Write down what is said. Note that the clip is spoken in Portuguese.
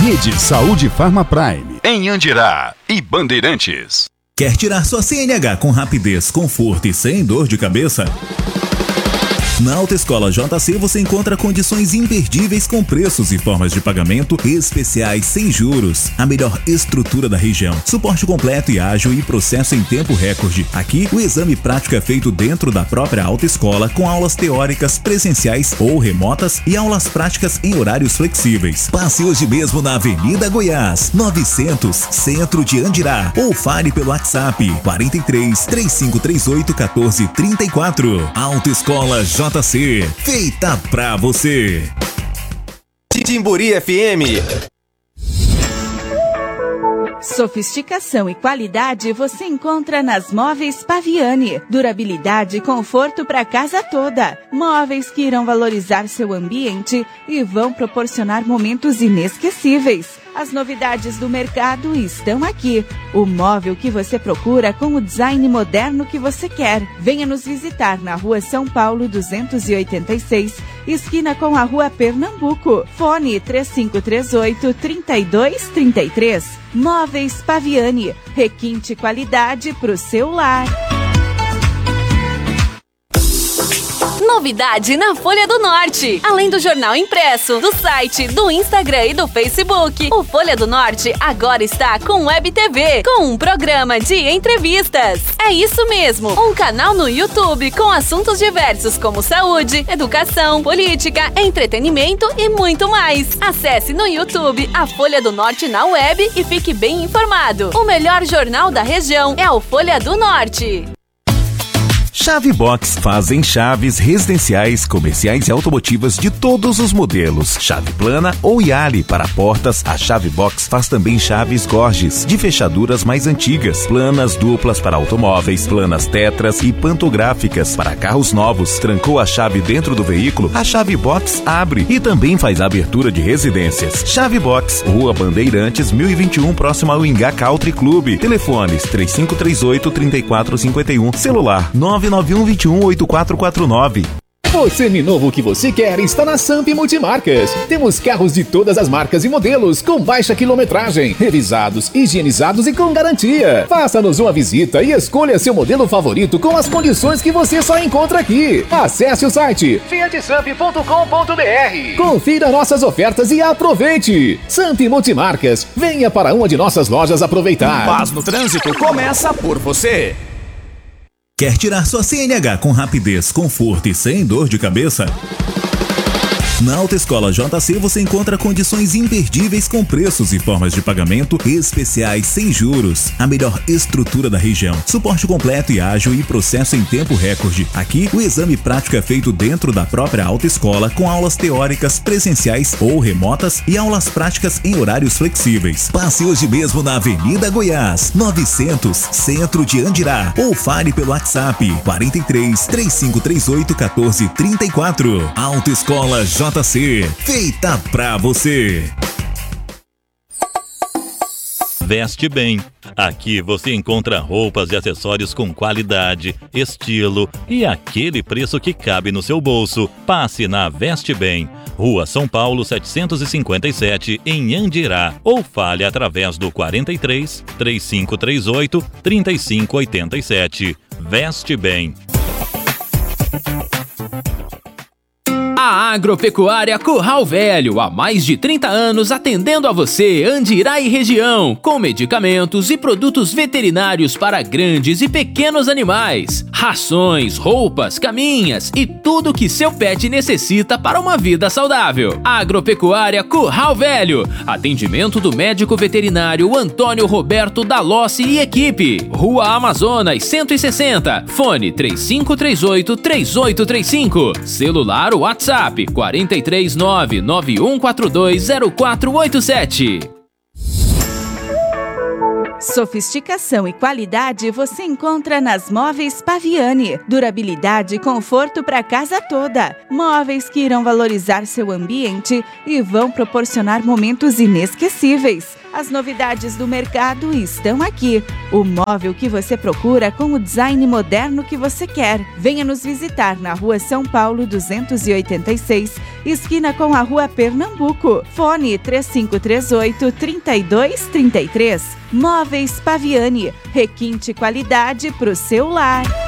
Rede Saúde Farma Prime, em Andirá e Bandeirantes. Quer tirar sua CNH com rapidez, conforto e sem dor de cabeça? Na Autoescola JC você encontra condições imperdíveis com preços e formas de pagamento especiais sem juros. A melhor estrutura da região. Suporte completo e ágil e processo em tempo recorde. Aqui, o exame prático é feito dentro da própria autoescola com aulas teóricas presenciais ou remotas e aulas práticas em horários flexíveis. Passe hoje mesmo na Avenida Goiás, 900, Centro de Andirá, ou fale pelo WhatsApp 43 3538 1434. Autoescola JC, feita pra você. Timburi FM. Sofisticação e qualidade você encontra nas Móveis Paviani. Durabilidade e conforto para casa toda. Móveis que irão valorizar seu ambiente e vão proporcionar momentos inesquecíveis. As novidades do mercado estão aqui. O móvel que você procura com o design moderno que você quer. Venha nos visitar na Rua São Paulo 286, esquina com a Rua Pernambuco. Fone 3538-3233. Móveis Paviani. Requinte qualidade pro seu lar. Novidade na Folha do Norte. Além do jornal impresso, do site, do Instagram e do Facebook, o Folha do Norte agora está com Web TV, com um programa de entrevistas. É isso mesmo, um canal no YouTube com assuntos diversos como saúde, educação, política, entretenimento e muito mais. Acesse no YouTube a Folha do Norte na web e fique bem informado. O melhor jornal da região é o Folha do Norte. Chave Box fazem chaves residenciais, comerciais e automotivas de todos os modelos. Chave plana ou Yali para portas, a Chave Box faz também chaves Gorges, de fechaduras mais antigas, planas duplas para automóveis, planas tetras e pantográficas para carros novos. Trancou a chave dentro do veículo? A Chave Box abre e também faz a abertura de residências. Chave Box, Rua Bandeirantes, 1021, próximo ao Ingá Country Club. Telefones 3538-3451, celular 991218449. O seminovo que você quer está na Samp Multimarcas. Temos carros de todas as marcas e modelos com baixa quilometragem, revisados, higienizados e com garantia. Faça-nos uma visita e escolha seu modelo favorito com as condições que você só encontra aqui. Acesse o site fiatsamp.com.br. Confira nossas ofertas e aproveite. Samp Multimarcas, venha para uma de nossas lojas aproveitar. Paz no trânsito começa por você. Quer tirar sua CNH com rapidez, conforto e sem dor de cabeça? Na Autoescola JC você encontra condições imperdíveis com preços e formas de pagamento especiais sem juros. A melhor estrutura da região. Suporte completo e ágil e processo em tempo recorde. Aqui, o exame prático é feito dentro da própria autoescola com aulas teóricas presenciais ou remotas e aulas práticas em horários flexíveis. Passe hoje mesmo na Avenida Goiás, 900, Centro de Andirá, ou fale pelo WhatsApp 43 3538 1434. Autoescola JC, feita pra você. Veste Bem. Aqui você encontra roupas e acessórios com qualidade, estilo e aquele preço que cabe no seu bolso. Passe na Veste Bem, Rua São Paulo 757, em Andirá, ou fale através do 43 3538 3587. Veste Bem. A Agropecuária Curral Velho, há mais de 30 anos atendendo a você, Andirá e região, com medicamentos e produtos veterinários para grandes e pequenos animais, rações, roupas, caminhas e tudo que seu pet necessita para uma vida saudável. Agropecuária Curral Velho, atendimento do médico veterinário Antônio Roberto Dalossi e equipe, Rua Amazonas 160, fone 3538-3835, celular WhatsApp 439-9142-0487. Sofisticação e qualidade você encontra nas Móveis Paviani. Durabilidade e conforto para casa toda. Móveis que irão valorizar seu ambiente e vão proporcionar momentos inesquecíveis. As novidades do mercado estão aqui. O móvel que você procura com o design moderno que você quer. Venha nos visitar na Rua São Paulo 286, esquina com a Rua Pernambuco. Fone 3538-3233. Móveis Paviani. Requinte qualidade para o seu lar.